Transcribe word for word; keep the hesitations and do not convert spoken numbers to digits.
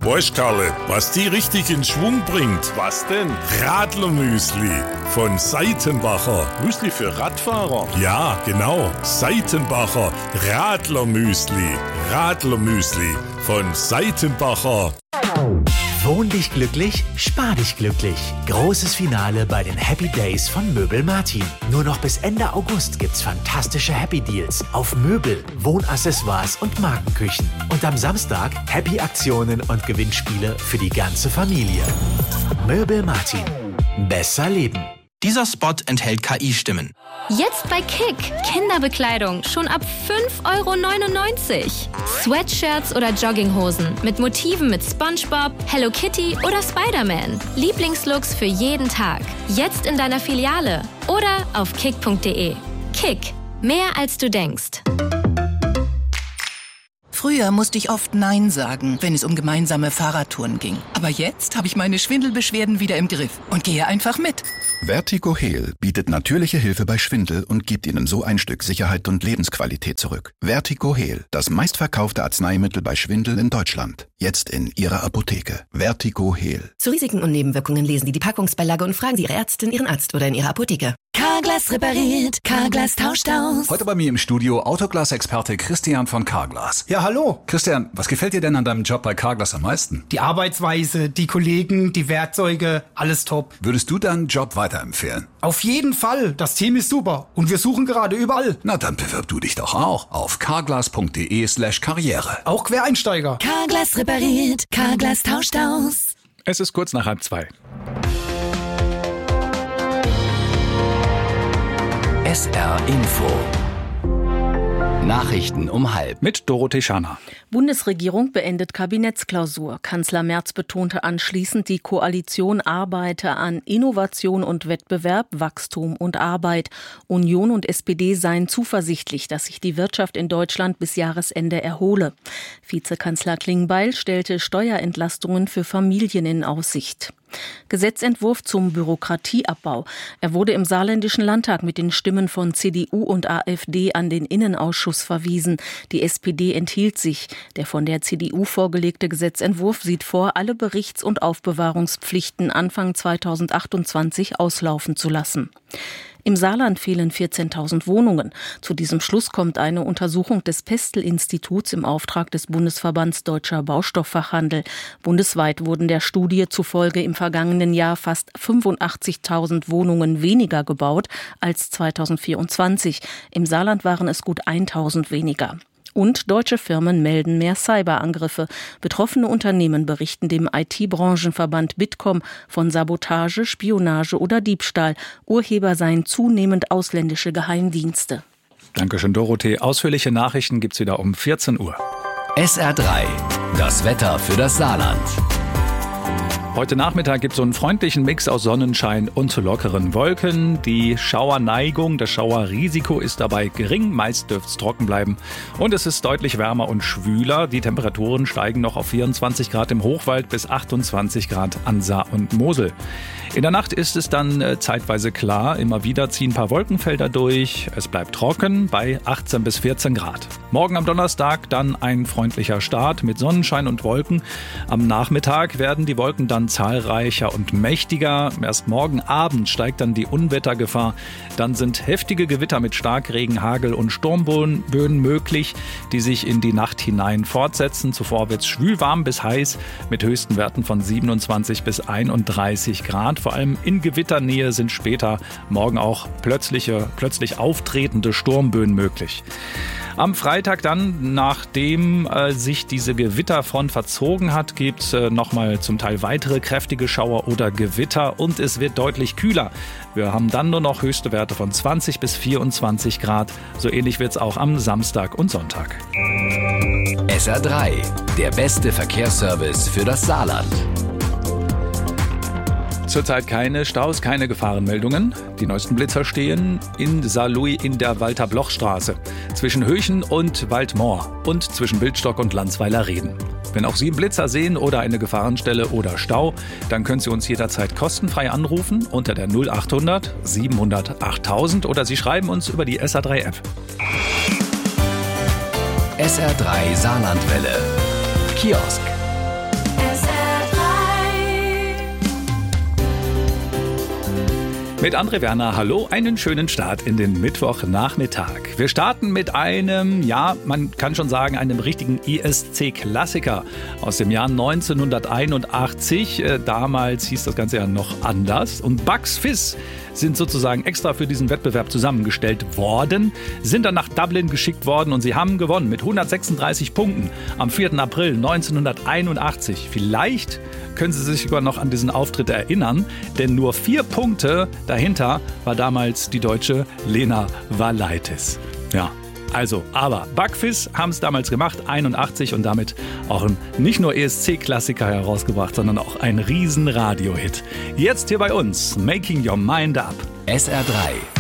Weißt, Karle, was die richtig in Schwung bringt? Was denn? Radlermüsli von Seitenbacher. Müsli für Radfahrer? Ja, genau. Seitenbacher Radlermüsli. Radlermüsli von Seitenbacher. Wohn dich glücklich, spar dich glücklich. Großes Finale bei den Happy Days von Möbel Martin. Nur noch bis Ende August gibt's fantastische Happy Deals auf Möbel, Wohnaccessoires und Markenküchen. Und am Samstag Happy Aktionen und Gewinnspiele für die ganze Familie. Möbel Martin. Besser leben. Dieser Spot enthält K I-Stimmen. Jetzt bei Kick. Kinderbekleidung schon ab fünf Euro neunundneunzig. Sweatshirts oder Jogginghosen mit Motiven mit SpongeBob, Hello Kitty oder Spider-Man. Lieblingslooks für jeden Tag. Jetzt in deiner Filiale oder auf kick punkt de. Kick. Mehr als du denkst. Früher musste ich oft Nein sagen, wenn es um gemeinsame Fahrradtouren ging. Aber jetzt habe ich meine Schwindelbeschwerden wieder im Griff und gehe einfach mit. Vertigo Heal bietet natürliche Hilfe bei Schwindel und gibt Ihnen so ein Stück Sicherheit und Lebensqualität zurück. Vertigo Heal, das meistverkaufte Arzneimittel bei Schwindel in Deutschland. Jetzt in Ihrer Apotheke. Vertigo Heal. Zu Risiken und Nebenwirkungen lesen Sie die Packungsbeilage und fragen Sie Ihre Ärztin, Ihren Arzt oder in Ihrer Apotheke. Carglass repariert, Carglass tauscht aus. Heute bei mir im Studio Autoglas-Experte Christian von Carglass. Ja, hallo. Christian, was gefällt dir denn an deinem Job bei Carglass am meisten? Die Arbeitsweise, die Kollegen, die Werkzeuge, alles top. Würdest du deinen Job weiterempfehlen? Auf jeden Fall. Das Team ist super und wir suchen gerade überall. Na, dann bewirb du dich doch auch auf carglass punkt de slash karriere. Auch Quereinsteiger. Carglass repariert, Carglass tauscht aus. Es ist kurz nach halb zwei. S R Info. Nachrichten um halb. Mit Dorothee Scharner. Bundesregierung beendet Kabinettsklausur. Kanzler Merz betonte anschließend, die Koalition arbeite an Innovation und Wettbewerb, Wachstum und Arbeit. Union und S P D seien zuversichtlich, dass sich die Wirtschaft in Deutschland bis Jahresende erhole. Vizekanzler Klingbeil stellte Steuerentlastungen für Familien in Aussicht. Gesetzentwurf zum Bürokratieabbau. Er wurde im Saarländischen Landtag mit den Stimmen von C D U und AfD an den Innenausschuss verwiesen. Die S P D enthielt sich. Der von der C D U vorgelegte Gesetzentwurf sieht vor, alle Berichts- und Aufbewahrungspflichten Anfang zweitausendachtundzwanzig auslaufen zu lassen. Im Saarland fehlen vierzehntausend Wohnungen. Zu diesem Schluss kommt eine Untersuchung des Pestel-Instituts im Auftrag des Bundesverbands Deutscher Baustofffachhandel. Bundesweit wurden der Studie zufolge im vergangenen Jahr fast fünfundachtzigtausend Wohnungen weniger gebaut als zweitausendvierundzwanzig. Im Saarland waren es gut tausend weniger. Und deutsche Firmen melden mehr Cyberangriffe. Betroffene Unternehmen berichten dem I T-Branchenverband Bitkom von Sabotage, Spionage oder Diebstahl. Urheber seien zunehmend ausländische Geheimdienste. Dankeschön, Dorothee. Ausführliche Nachrichten gibt's wieder um vierzehn Uhr. S R drei. Das Wetter für das Saarland. Heute Nachmittag gibt es so einen freundlichen Mix aus Sonnenschein und lockeren Wolken. Die Schauerneigung, das Schauerrisiko ist dabei gering. Meist dürfte es trocken bleiben. Und es ist deutlich wärmer und schwüler. Die Temperaturen steigen noch auf vierundzwanzig Grad im Hochwald bis achtundzwanzig Grad an Saar und Mosel. In der Nacht ist es dann äh, zeitweise klar. Immer wieder ziehen ein paar Wolkenfelder durch. Es bleibt trocken bei achtzehn bis vierzehn Grad. Morgen am Donnerstag dann ein freundlicher Start mit Sonnenschein und Wolken. Am Nachmittag werden die Wolken dann zahlreicher und mächtiger. Erst morgen Abend steigt dann die Unwettergefahr. Dann sind heftige Gewitter mit Starkregen, Hagel und Sturmböen möglich, die sich in die Nacht hinein fortsetzen. Zuvor wird es schwül warm bis heiß mit höchsten Werten von siebenundzwanzig bis einunddreißig Grad. Vor allem in Gewitternähe sind später morgen auch plötzliche, plötzlich auftretende Sturmböen möglich. Am Freitag dann, nachdem äh, sich diese Gewitterfront verzogen hat, gibt es äh, nochmal zum Teil weitere kräftige Schauer oder Gewitter und es wird deutlich kühler. Wir haben dann nur noch höchste Werte von zwanzig bis vierundzwanzig Grad. So ähnlich wird es auch am Samstag und Sonntag. S R drei, der beste Verkehrsservice für das Saarland. Zurzeit keine Staus, keine Gefahrenmeldungen. Die neuesten Blitzer stehen in Saarlouis in der Walter-Bloch-Straße, zwischen Höchen und Waldmoor und zwischen Wildstock und Landsweiler Reden. Wenn auch Sie einen Blitzer sehen oder eine Gefahrenstelle oder Stau, dann können Sie uns jederzeit kostenfrei anrufen unter der null achthundert siebenhundert achttausend oder Sie schreiben uns über die S R drei App. S R drei Saarlandwelle. Kiosk. Mit André Werner, hallo, einen schönen Start in den Mittwochnachmittag. Wir starten mit einem, ja, man kann schon sagen, einem richtigen E S C-Klassiker aus dem Jahr neunzehnhunderteinundachtzig. Äh, damals hieß das Ganze ja noch anders. Und Bucks Fizz sind sozusagen extra für diesen Wettbewerb zusammengestellt worden, sind dann nach Dublin geschickt worden und sie haben gewonnen mit hundertsechsunddreißig Punkten am vierten April neunzehnhunderteinundachtzig. Vielleicht können Sie sich sogar noch an diesen Auftritt erinnern, denn nur vier Punkte dahinter war damals die Deutsche Lena Valaitis. Ja, also, aber Bucks Fizz haben es damals gemacht, einundachtzig, und damit auch ein nicht nur E S C-Klassiker herausgebracht, sondern auch ein riesen Radio-Hit. Jetzt hier bei uns, Making Your Mind Up. S R drei,